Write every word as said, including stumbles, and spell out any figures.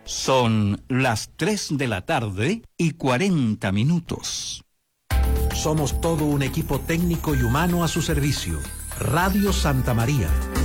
Son las tres de la tarde y cuarenta minutos. Somos todo un equipo técnico y humano a su servicio. Radio Santa María,